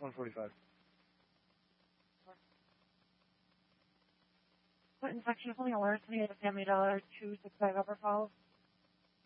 145. What infection is holding alerts me at Family Dollar 265 Upper Falls?